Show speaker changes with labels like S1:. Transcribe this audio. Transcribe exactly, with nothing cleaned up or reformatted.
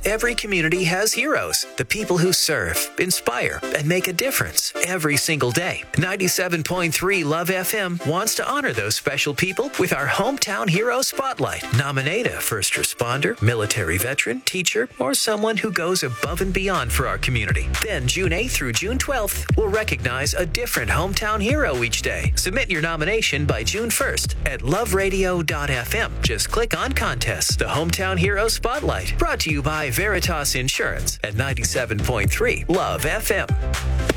S1: Every community has heroes, the people who serve, inspire, and make a difference every single day. ninety-seven point three Love F M wants to honor those special people with our Hometown Hero Spotlight. Nominate a first responder, military veteran, teacher, or someone who goes above and beyond for our community. Then June eighth through June twelfth, we'll recognize a different hometown hero each day. Submit your nomination by June first at love radio dot f m. Just click on Contests. The Hometown Hero Spotlight, brought to you by Veritas Insurance at ninety-seven point three Love F M.